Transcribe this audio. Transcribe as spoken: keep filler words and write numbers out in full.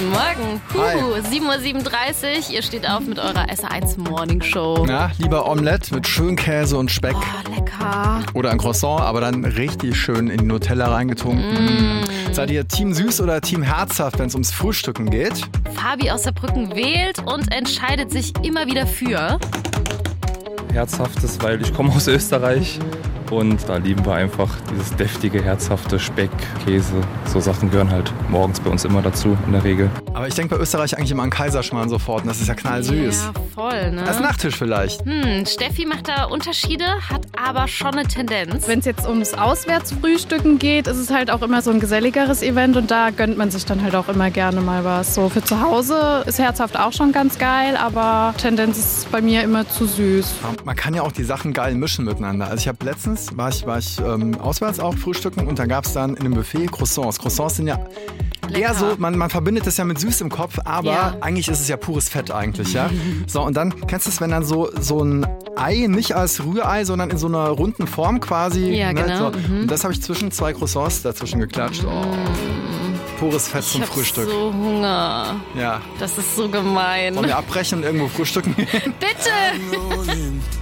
Guten Morgen. Huh, sieben Uhr siebenunddreißig. Ihr steht auf mit eurer S R eins Morning Show. Ja, lieber Omelette mit schön Käse und Speck. Oh, lecker. Oder ein Croissant, aber dann richtig schön in die Nutella reingetunken. Mm. Seid ihr Team süß oder Team herzhaft, wenn es ums Frühstücken geht? Fabi aus Saarbrücken wählt und entscheidet sich immer wieder für Herzhaftes, weil ich komme aus Österreich. Und da lieben wir einfach dieses deftige, herzhafte Speck, Käse. So Sachen gehören halt morgens bei uns immer dazu, in der Regel. Aber ich denke bei Österreich eigentlich immer an Kaiserschmarrn sofort. Und das ist ja knallsüß. Ja, voll, ne? Als Nachtisch vielleicht. Hm, Steffi macht da Unterschiede, hat aber schon eine Tendenz. Wenn es jetzt ums Auswärtsfrühstücken geht, ist es halt auch immer so ein geselligeres Event. Und da gönnt man sich dann halt auch immer gerne mal was. So für zu Hause ist herzhaft auch schon ganz geil, aber Tendenz ist bei mir immer zu süß. Man kann ja auch die Sachen geil mischen miteinander. Also ich habe letztens war ich, war ich ähm, auswärts auch frühstücken und da gab es dann in einem Buffet Croissants. Croissants sind ja Lecker. eher so, man, man verbindet das ja mit süß im Kopf, aber ja. eigentlich ist es ja pures Fett eigentlich, ja. So, und dann, kennst du es, wenn dann so, so ein Ei, nicht als Rührei, sondern in so einer runden Form quasi. Ja, ne, genau. so. Mhm. Und das habe ich zwischen zwei Croissants dazwischen geklatscht. Oh, pures Fett zum ich hab Frühstück. so Hunger. Ja. Das ist so gemein. Wollen wir abbrechen und irgendwo frühstücken gehen? Bitte!